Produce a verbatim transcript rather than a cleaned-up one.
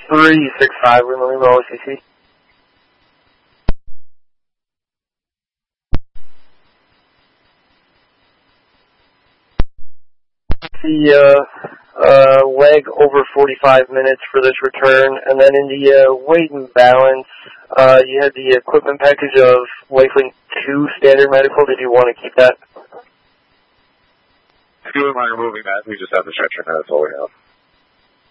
three six five, Lima Lima O C C. The uh, uh, leg over forty-five minutes for this return, and then in the uh, weight and balance, uh, you had the equipment package of Lifelink two standard medical. Did you want to keep that? If you wouldn't mind removing that, we just have the stretcher, that's all we have.